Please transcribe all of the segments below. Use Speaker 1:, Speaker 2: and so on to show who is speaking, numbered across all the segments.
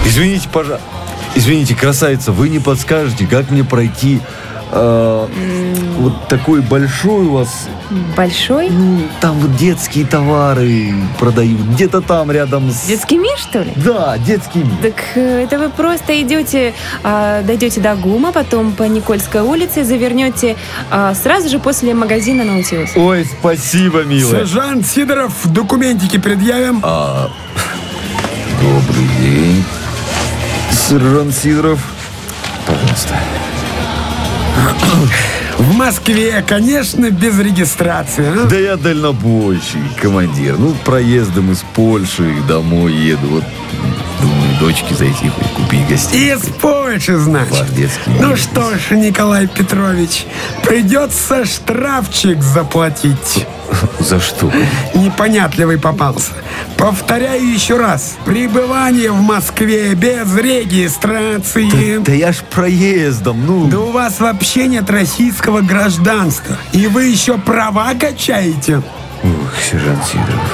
Speaker 1: Извините, пожалуйста. Извините, красавица, вы не подскажете, как мне пройти вот такой большой у вас...
Speaker 2: Большой?
Speaker 1: Ну, там вот детские товары продают. Где-то там рядом с...
Speaker 2: Детский мир, что ли?
Speaker 1: Да, детский мир.
Speaker 2: Так это вы просто идете, дойдете до ГУМа, потом по Никольской улице, завернете сразу же после магазина «Наутилус».
Speaker 1: Ой, спасибо, милая.
Speaker 3: Сержант Сидоров, документики предъявим.
Speaker 1: Добрый день, сержант Сидоров. Пожалуйста.
Speaker 3: В Москве, конечно, без регистрации. А?
Speaker 1: Да я дальнобойщик, командир. Ну, проездом из Польши домой еду. Вот, думаю, дочке зайти купить гостей.
Speaker 3: Из Польши, значит.
Speaker 1: Ваш детский
Speaker 3: Ну
Speaker 1: мир.
Speaker 3: что ж, Николай Петрович, придется штрафчик заплатить.
Speaker 1: За что?
Speaker 3: Непонятливый попался. Повторяю еще раз. Пребывание в Москве без регистрации.
Speaker 1: Да я ж проездом, ну...
Speaker 3: Да у вас вообще нет российского гражданства. И вы еще права качаете.
Speaker 1: Ух, сержант Сидоров.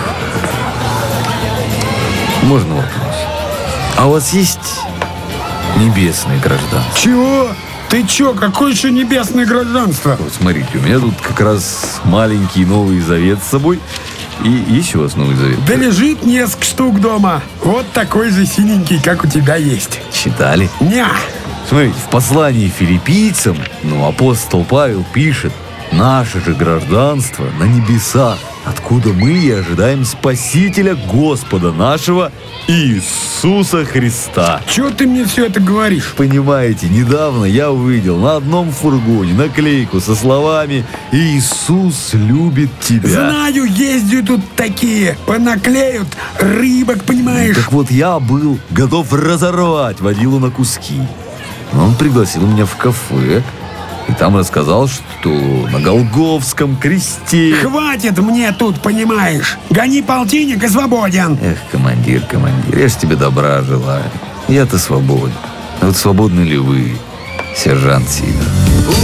Speaker 1: Можно вопрос? А у вас есть небесное гражданство?
Speaker 3: Чего? Ты че? Какое еще небесное гражданство?
Speaker 1: Вот смотрите, у меня тут как раз маленький Новый Завет с собой. И есть у вас Новый Завет?
Speaker 3: Да лежит несколько штук дома. Вот такой же синенький, как у тебя есть.
Speaker 1: Читали?
Speaker 3: Ня!
Speaker 1: Смотрите, в послании филиппийцам, апостол Павел пишет: наше же гражданство на небесах, откуда мы и ожидаем Спасителя Господа нашего Иисуса Христа.
Speaker 3: Чего ты мне все это говоришь?
Speaker 1: Понимаете, недавно я увидел на одном фургоне наклейку со словами «Иисус любит тебя».
Speaker 3: Знаю, ездят тут такие, понаклеют рыбок, понимаешь?
Speaker 1: Так вот, я был готов разорвать водилу на куски. Но он пригласил меня в кафе и там рассказал, что на Голгофском кресте...
Speaker 3: Хватит мне тут, понимаешь? Гони полтинник и свободен.
Speaker 1: Эх, командир, я ж тебе добра желаю. Я-то свободен. А вот свободны ли вы, сержант Сидоров?